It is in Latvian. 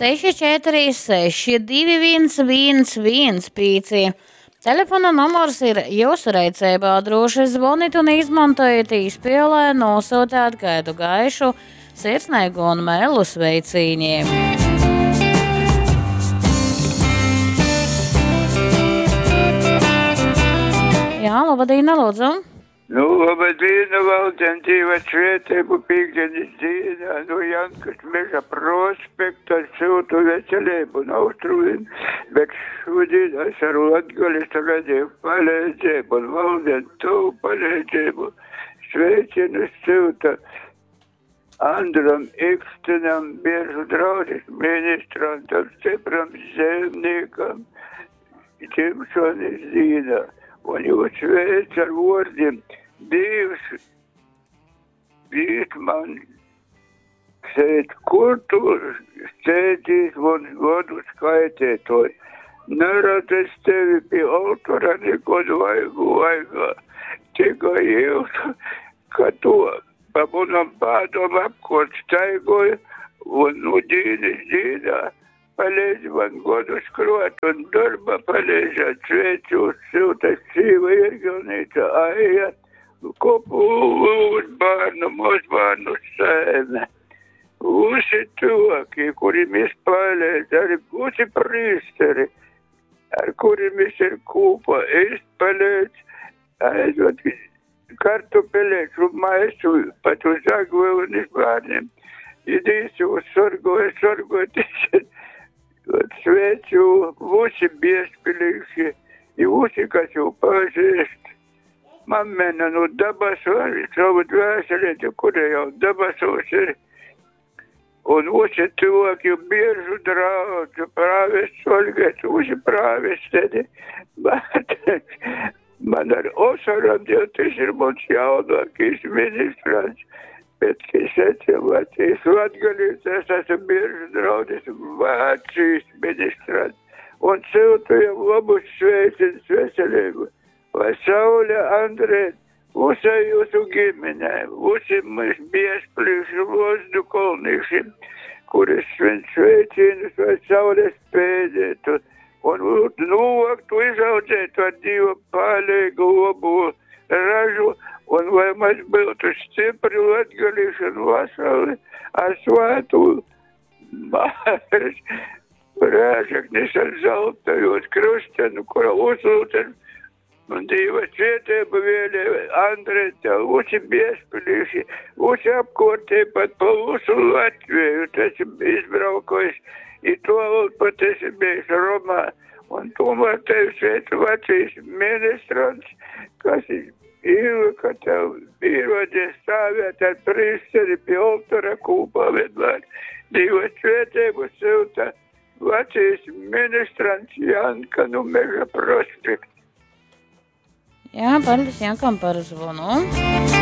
646 211 Telefona numurs ir jūsu rīcībā. Droši zvaniet un izmantojiet īspielē, nosūtāt gaidu gaišu, sirsnīgu un mēlu sveicieniem. Jā, labdien, lūdzu. Labdien, Valdien, dzīva svētību pīkdienas dienā, Jankas meža prospekta siltu veselību un austrumiem, bet šodien es ar Latgalis radīju palīdzību un Valdien tu palīdzību. Sveicienu silta Andram Ikstenam, biežu draudzes ministrantam, stipram zemniekam, dzimšanas dienā. Un jūs sveic ar vārdiem Dievs vīt man sēt, kur tu sēdīs un godu skaitētoji. Nerad es tevi pie autora nekod vaigā. Tikai jūs, ka to pa munam pādom apkot staigoju un nu dīnā. Palīdz man godu skrot un darba palīdzēt sveicu siltas sīva iergaunīca aija kopu uz bārnu sēne. Usi cilvēki, kuri mēs palīdz, arī usi prīsteri, ar kuri mēs ir kūpa, es palīdz, aizot kartupelēs un maisu pat uz agvu un iz bārniem. Idīsi uz sorgoties. Sveicu visi biespilīši, visi, kas jau pazīst. Mammena no dabasos, savu dvēselīti, kura jau dabasos ir. Un visi cilvēki biežu draudzu, prāvests Olgais, visi prāvestedi. Man ar osaram, jo tas ir mums jaunākais ministrants. Bet, es atcīmāties Latgalīs, es esmu biežu draudzes Vācijas ministrants un siltujam labus sveicienus veselību. Lai Saule Andrēt, visai jūsu giminē, visi mēs biesplīši lozdu kolnīšiem, kuris sveicienus vai Saules pēdētu un novaktu izaudzētu ar Dievu palīgu labu ražu. Un lai mēs būtu stipri latgalīši un vasali ar svētu Māras Rāžaknis ar zeltajos krustenu, kura uzlūten un Dieva svētība vēlē Andrēta, visi biespilīši, visi apkortē pat pa visu Latviju. Tas ir izbraukojis, I to pat esi bijis Romā. Un tomēr tevi sveicu Vācijas ministrants, kas ir ka tev īrodies stāvēt ar prīsteri pie altora kūpā vienmēr. Dieva svētību silta Vācijas ministrants Janka no meža prospekta. Jā, paldies Jankam par zvanu.